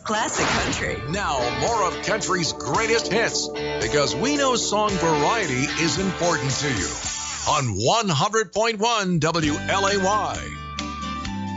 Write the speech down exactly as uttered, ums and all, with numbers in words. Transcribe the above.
classic country. Now, more of country's greatest hits, because we know song variety is important to you. On one hundred point one W L A Y.